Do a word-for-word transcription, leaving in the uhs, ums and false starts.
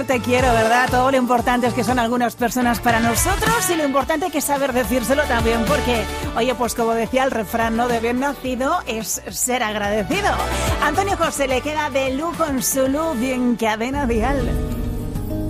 Te quiero, ¿verdad? Todo lo importante es que son algunas personas para nosotros y lo importante es que saber decírselo también porque, oye, pues como decía el refrán, ¿no? De bien nacido es ser agradecido. Antonio José le queda de Lu con su Lu bien cadena dial.